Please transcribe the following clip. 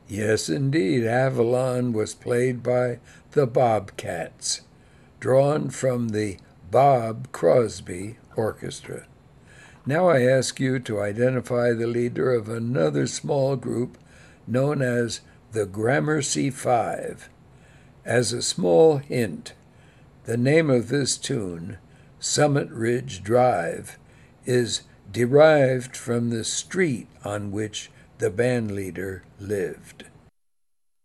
Yes, indeed, Avalon was played by the Bobcats, drawn from the Bob Crosby Orchestra. Now I ask you to identify the leader of another small group known as the Gramercy Five. As a small hint, the name of this tune, Summit Ridge Drive, is derived from the street on which the bandleader lived.